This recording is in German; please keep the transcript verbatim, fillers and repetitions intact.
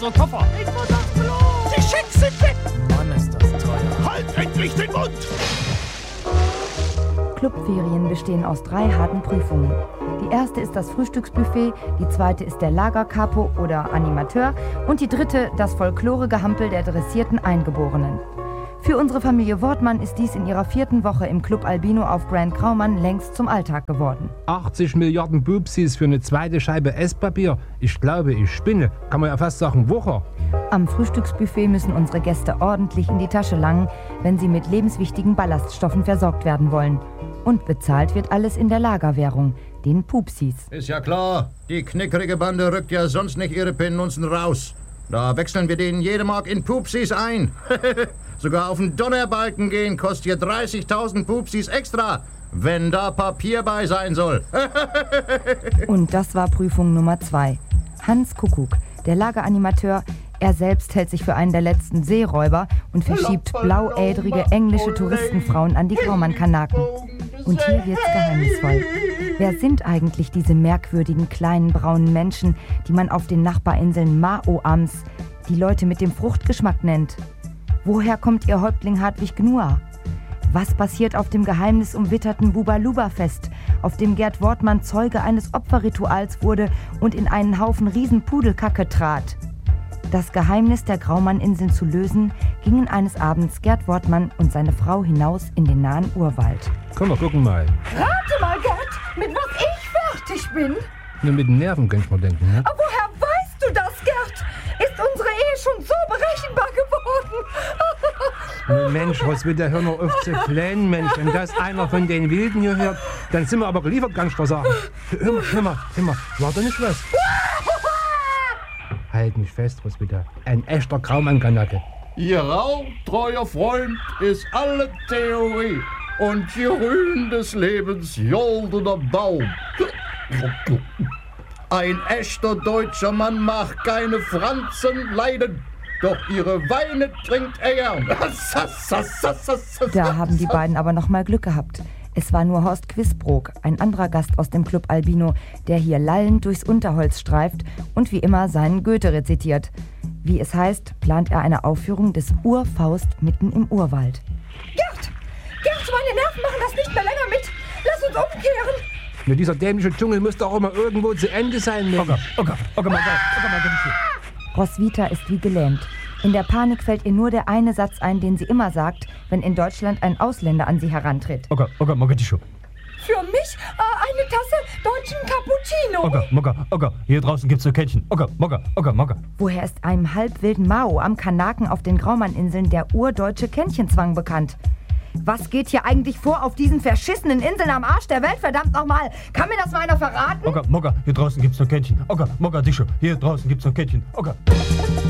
unsere Koffer. Ich muss aufs Klo. Die Schecks sind weg. Mann, ist das teuer. Halt endlich den Mund. Clubferien bestehen aus drei harten Prüfungen. Die erste ist das Frühstücksbuffet, die zweite ist der Lagercapo oder Animateur und die dritte das Folkloregehampel der dressierten Eingeborenen. Für unsere Familie Wortmann ist dies in ihrer vierten Woche im Club Albino auf Grand Kraumann längst zum Alltag geworden. achtzig Milliarden Bubsis für eine zweite Scheibe Esspapier. Ich glaube, ich spinne. Kann man ja fast sagen, Wucher. Am Frühstücksbuffet müssen unsere Gäste ordentlich in die Tasche langen, wenn sie mit lebenswichtigen Ballaststoffen versorgt werden wollen. Und bezahlt wird alles in der Lagerwährung, den Pupsis. Ist ja klar, die knickerige Bande rückt ja sonst nicht ihre Penunzen raus. Da wechseln wir denen jede Mark in Pupsis ein. Sogar auf den Donnerbalken gehen kostet hier dreißigtausend Pupsis extra, wenn da Papier bei sein soll. Und das war Prüfung Nummer zwei. Hans Kuckuck, der Lageranimateur, er selbst hält sich für einen der letzten Seeräuber und verschiebt blauädrige englische Touristenfrauen an die Kraumann-Kanaken. Und hier wird's geheimnisvoll. Wer sind eigentlich diese merkwürdigen kleinen braunen Menschen, die man auf den Nachbarinseln Maoams die Leute mit dem Fruchtgeschmack nennt? Woher kommt ihr Häuptling Hartwig Gnua? Was passiert auf dem geheimnisumwitterten Bubaluba-Fest, auf dem Gerd Wortmann Zeuge eines Opferrituals wurde und in einen Haufen Riesenpudelkacke trat? Das Geheimnis der Graumann-Inseln zu lösen, gingen eines Abends Gerd Wortmann und seine Frau hinaus in den nahen Urwald. Komm, wir gucken mal. Rate mal, Gerd, mit was ich fertig bin. Nur mit den Nerven könnte ich mal denken, ne? Aber woher weißt du das, Gerd? Ist unsere Ehe schon so berechenbar geworden? Mensch, was will der Hör noch auf zu klären, Mensch? Wenn das einer von den Wilden hier hört, dann sind wir aber geliefert, kann ich dir sagen. Hör mal, hör mal, hör mal, war da nicht was? Halt mich fest, Roswitha. Ein echter Kraumann-Kanake. Ihr rauchtreuer Freund ist alle Theorie und die Rühren des Lebens goldener Baum. Ein echter deutscher Mann macht keine Franzen leiden, doch ihre Weine trinkt er gern. Da haben die beiden aber noch mal Glück gehabt. Es war nur Horst Quisbrook, ein anderer Gast aus dem Club Albino, der hier lallend durchs Unterholz streift und wie immer seinen Goethe rezitiert. Wie es heißt, plant er eine Aufführung des Urfaust mitten im Urwald. Gerd! Gerd, meine Nerven machen das nicht mehr länger mit! Lass uns umkehren! Nur dieser dämliche Dschungel muss doch auch mal irgendwo zu Ende sein. Ocker, Ocker, Ocker, mal Ocker, mal Roswitha ist wie gelähmt. In der Panik fällt ihr nur der eine Satz ein, den sie immer sagt, wenn in Deutschland ein Ausländer an sie herantritt. Ocker, Ocker, Mogga, die Schuh. Für mich äh, eine Tasse deutschen Cappuccino. Ocker, Mogga, Ocker, hier draußen gibt's so Kännchen. Ocker, Mogga, Ocker, Mogga. Woher ist einem halbwilden Mao am Kanaken auf den Graumann-Inseln der urdeutsche Kännchenzwang bekannt? Was geht hier eigentlich vor auf diesen verschissenen Inseln am Arsch der Welt, verdammt nochmal? Kann mir das mal einer verraten? Ocker, Mogga, hier draußen gibt's so Kännchen. Ocker, Mogga, die Schuh. Hier draußen gibt's so Kännchen. Ocker.